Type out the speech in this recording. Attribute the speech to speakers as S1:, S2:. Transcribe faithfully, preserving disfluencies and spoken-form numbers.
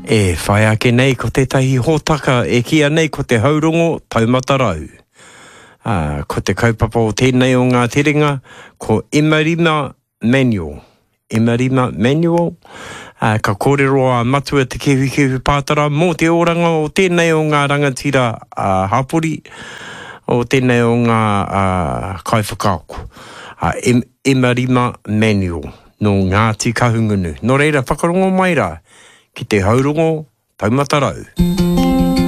S1: E whai ake nei ko te tahi hōtaka e kia nei ko te haurongo taumatarau. Uh, ko te kaupapa o tēnei o ngā terenga, ko Emarima Manual. Emarima Manual. Uh, ka kōrero a matua te kewi kewi pātara mō te oranga o tēnei o ngā rangatira uh, hapori, o tēnei o ngā uh, kaiwhakaoko. Uh, em, Emarima Manual no Ngāti Kahungunu. Nō reira, whakarongo mai rā ki te haurongo taumatarau.